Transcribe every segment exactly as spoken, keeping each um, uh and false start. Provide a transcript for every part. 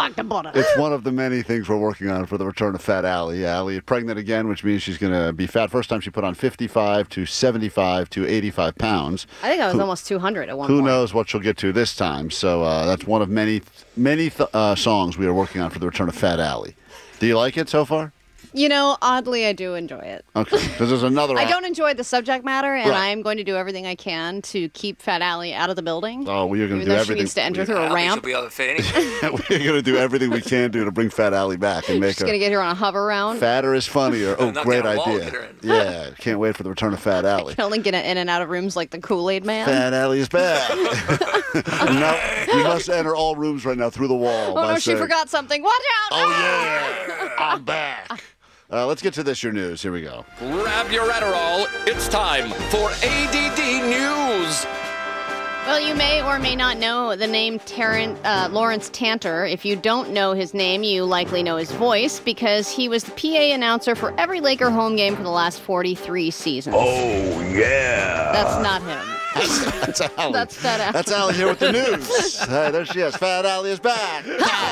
like to butter. It's one of the many things we're working on for the return of Fat Allie. Allie is pregnant again, which means she's going to be fat. First time she put on fifty-five to seventy-five to eighty-five pounds. I think I was who, almost two hundred at one who point. Who knows what she'll get to this time. So uh, that's one of many, many th- uh, songs we are working on for the return of Fat Allie. Do you like it so far? You know, oddly, I do enjoy it. Okay, because there's another... I don't enjoy the subject matter, and Right. I'm going to do everything I can to keep Fat Allie out of the building. Oh, well, you're going to Even do though everything... She needs to enter through I a don't think ramp. she'll be able to fit anyway. We're going to do everything we can do to bring Fat Allie back and make She's her... going to get her on a hover round. Fatter is funnier. Oh, Knock great down a wall, idea. get her in. Yeah, can't wait for the return of Fat Allie. Can only get in and out of rooms like the Kool-Aid Man. Fat Allie is back. No, you must enter all rooms right now through the wall. Oh, by no, she saying, forgot something. Watch out! Oh, yeah, I'm back. Uh, let's get to this, your news. Here we go. Grab your Adderall. It's time for A D D News. Well, you may or may not know the name Terran, uh, Lawrence Tanter. If you don't know his name, you likely know his voice because he was the P A announcer for every Laker home game for the last forty-three seasons. Oh, yeah. That's not him. That's Allie. That's Fat Allie. That's Allie here with the news. Hey, there she is. Fat Allie is back.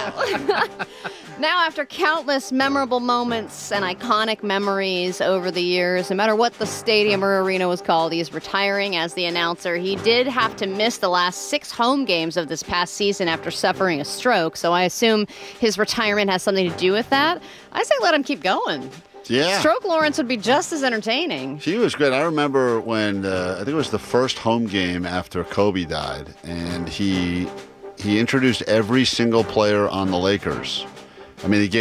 Now, after countless memorable moments and iconic memories over the years, no matter what the stadium or arena was called, he is retiring as the announcer. He did have to miss the last six home games of this past season after suffering a stroke, so I assume his retirement has something to do with that. I say let him keep going. Yeah. Stroke Lawrence would be just as entertaining. She was great. I remember when, uh, I think it was the first home game after Kobe died, and he he introduced every single player on the Lakers. I mean, he gave